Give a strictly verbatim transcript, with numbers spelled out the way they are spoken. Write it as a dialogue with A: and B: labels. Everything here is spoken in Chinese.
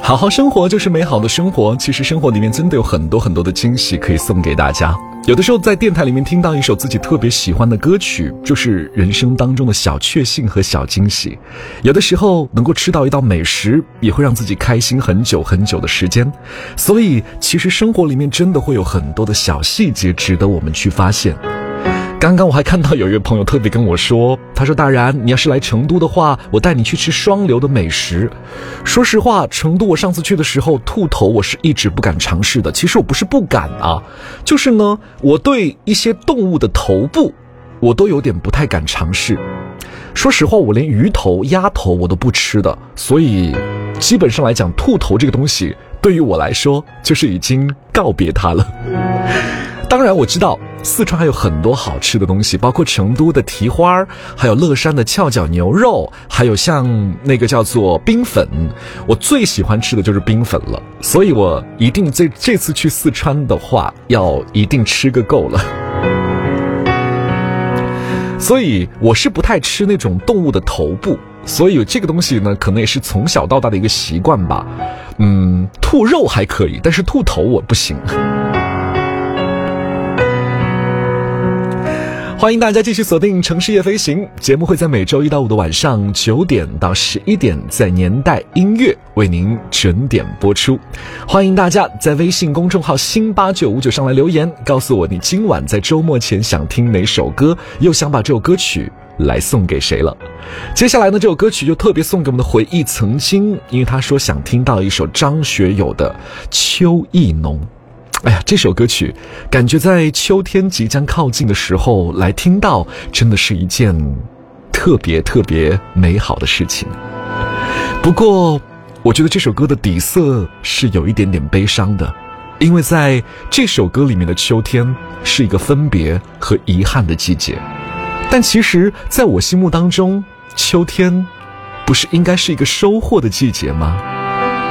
A: 好好生活就是美好的生活，其实生活里面真的有很多很多的惊喜可以送给大家。有的时候在电台里面听到一首自己特别喜欢的歌曲，就是人生当中的小确幸和小惊喜。有的时候能够吃到一道美食，也会让自己开心很久很久的时间。所以其实生活里面真的会有很多的小细节值得我们去发现。刚刚我还看到有一位朋友特别跟我说，他说大然，你要是来成都的话，我带你去吃双流的美食。说实话，成都我上次去的时候，兔头我是一直不敢尝试的。其实我不是不敢啊，就是呢，我对一些动物的头部我都有点不太敢尝试。说实话，我连鱼头鸭头我都不吃的，所以基本上来讲，兔头这个东西对于我来说就是已经告别它了。当然我知道四川还有很多好吃的东西，包括成都的蹄花，还有乐山的翘脚牛肉，还有像那个叫做冰粉，我最喜欢吃的就是冰粉了，所以我一定这这次去四川的话要一定吃个够了。所以我是不太吃那种动物的头部，所以这个东西呢可能也是从小到大的一个习惯吧。嗯，兔肉还可以，但是兔头我不行。欢迎大家继续锁定城市夜飞行节目，会在每周一到五的晚上九点到十一点在年代音乐为您准点播出。欢迎大家在微信公众号新八九五九上来留言，告诉我你今晚在周末前想听哪首歌，又想把这首歌曲来送给谁了。接下来呢，这首歌曲就特别送给我们的回忆曾经，因为他说想听到一首张学友的秋意浓。哎呀，这首歌曲感觉在秋天即将靠近的时候来听到，真的是一件特别特别美好的事情。不过我觉得这首歌的底色是有一点点悲伤的，因为在这首歌里面的秋天是一个分别和遗憾的季节。但其实在我心目当中，秋天不是应该是一个收获的季节吗？